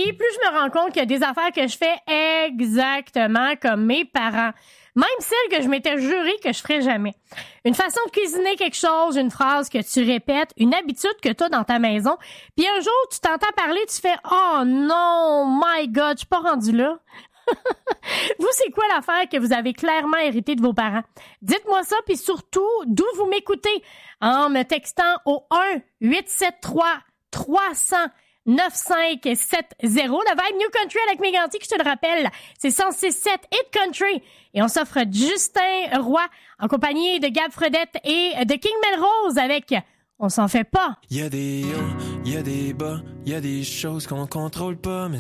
vieillis, plus je me rends compte qu'il y a des affaires que je fais exactement comme mes parents. Même celles que je m'étais juré que je ferais jamais. Une façon de cuisiner quelque chose, une phrase que tu répètes, une habitude que tu as dans ta maison. Puis un jour, tu t'entends parler, tu fais « Oh non, my God, je suis pas rendu là. » Vous, c'est quoi l'affaire que vous avez clairement hérité de vos parents? Dites-moi ça, puis surtout, d'où vous m'écoutez? En me textant au 1-873-300-9570. Le Vibe New Country avec Mégantic, je te le rappelle, c'est 106.7 Hit Country. Et on s'offre Justin Roy en compagnie de Gab Fredette et de King Melrose avec On s'en fait pas. Il y a des hauts, il y a des bas, il y a des choses qu'on contrôle pas, mais